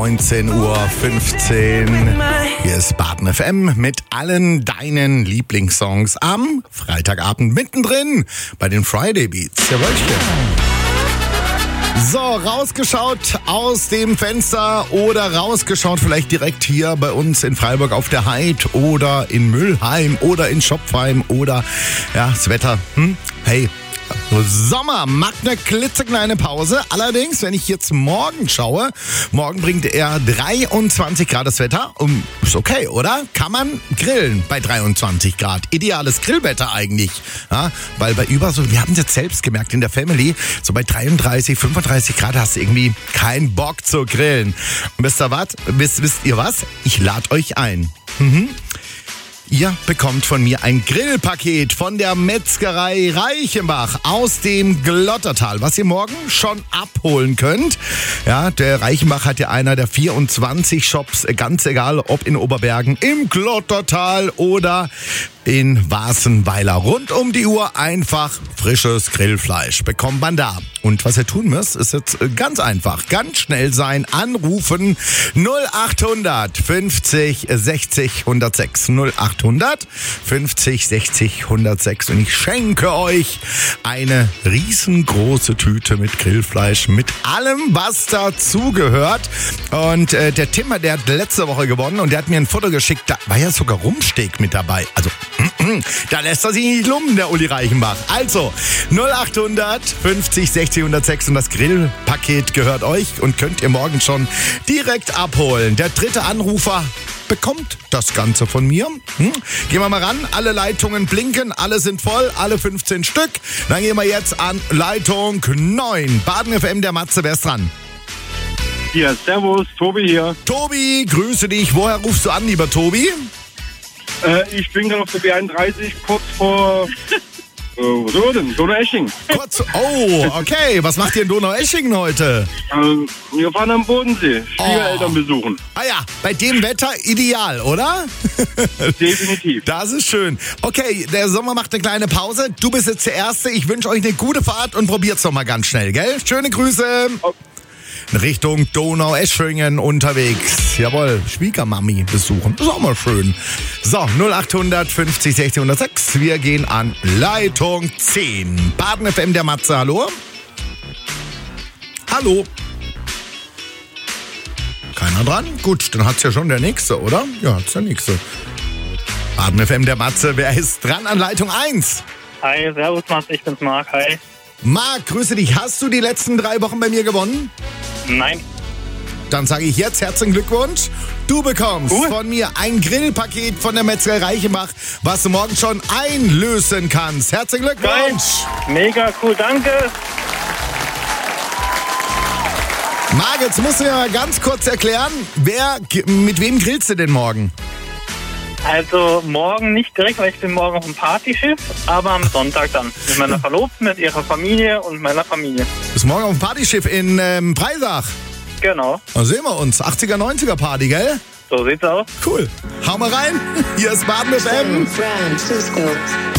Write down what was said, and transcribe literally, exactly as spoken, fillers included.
neunzehn Uhr fünfzehn. Hier ist Baden F M mit allen deinen Lieblingssongs am Freitagabend mittendrin bei den Friday Beats. Jawolchen. So, rausgeschaut aus dem Fenster oder rausgeschaut vielleicht direkt hier bei uns in Freiburg auf der Heid oder in Mülheim oder in Schopfheim oder ja, das Wetter. Hm? Hey, Sommer macht eine klitzekleine Pause. Allerdings, wenn ich jetzt morgen schaue, morgen bringt er dreiundzwanzig Grad das Wetter. Um, ist okay, oder? Kann man grillen bei dreiundzwanzig Grad. Ideales Grillwetter eigentlich. Ja, weil bei über so, wir haben es jetzt selbst gemerkt in der Family, so bei dreiunddreißig, fünfunddreißig Grad hast du irgendwie keinen Bock zu grillen. Und wisst ihr was? Wisst, wisst ihr was? Ich lade euch ein. Mhm. Ihr bekommt von mir ein Grillpaket von der Metzgerei Reichenbach aus dem Glottertal, was ihr morgen schon abholen könnt. Ja, der Reichenbach hat ja einer der vierundzwanzig Shops, ganz egal ob in Oberbergen, im Glottertal oder in Wasenweiler. Rund um die Uhr einfach frisches Grillfleisch bekommt man da. Und was ihr tun müsst, ist jetzt ganz einfach. Ganz schnell sein, anrufen null achthundert fünfzig sechzig hundertsechs. null achthundert fünfzig sechzig hundertsechs. Und ich schenke euch eine riesengroße Tüte mit Grillfleisch, mit allem, was dazugehört. Und äh, der Tim, der hat letzte Woche gewonnen und der hat mir ein Foto geschickt. Da war ja sogar Rumsteak mit dabei. Also da lässt er sich nicht lumpen, der Uli Reichenbach. Also, null achthundert fünfzig sechzig hundertsechs und das Grillpaket gehört euch und könnt ihr morgen schon direkt abholen. Der dritte Anrufer bekommt das Ganze von mir. Hm? Gehen wir mal ran. Alle Leitungen blinken, alle sind voll, alle fünfzehn Stück. Dann gehen wir jetzt an Leitung neun. Baden F M, der Matze, wer ist dran? Ja, servus, Tobi hier. Tobi, grüße dich. Woher rufst du an, lieber Tobi? Äh, ich bin gerade auf der B einunddreißig, kurz vor, äh, wo sind wir denn? Donaueschingen. Kurz, oh, okay. Was macht ihr in Donaueschingen heute? Ähm, wir fahren am Bodensee, Schwiegereltern Oh. besuchen. Ah ja, bei dem Wetter ideal, oder? Definitiv. Das ist schön. Okay, der Sommer macht eine kleine Pause. Du bist jetzt der Erste. Ich wünsche euch eine gute Fahrt und probiert's doch mal ganz schnell, gell? Schöne Grüße. Oh. Richtung Donaueschingen unterwegs. Jawohl, Schwiegermami besuchen. Das ist auch mal schön. So, null achthundert fünfzig sechzig hundertsechs. Wir gehen an Leitung zehn. Baden F M, der Matze, hallo? Hallo? Keiner dran? Gut, dann hat's ja schon der Nächste, oder? Ja, hat's der Nächste. Baden F M, der Matze. Wer ist dran an Leitung eins? Hi, servus Matze, ich bin's Marc, hi. Marc, grüße dich. Hast du die letzten drei Wochen bei mir gewonnen? Nein. Dann sage ich jetzt herzlichen Glückwunsch. Du bekommst Cool. von mir ein Grillpaket von der Metzgerei Reichenbach, was du morgen schon einlösen kannst. Herzlichen Geil. Glückwunsch. Mega cool, danke. Marc, jetzt musst du mir mal ganz kurz erklären, wer, mit wem grillst du denn morgen? Also morgen nicht direkt, weil ich bin morgen auf dem Partyschiff, aber am Sonntag dann. Mit meiner Verlobten, mit ihrer Familie und meiner Familie. Bis morgen auf dem Partyschiff in ähm, Breisach. Genau, Da sehen wir uns. achtziger, neunziger Party, gell? so sieht's aus. Cool. Hau mal rein. Hier ist Baden F M. San Francisco.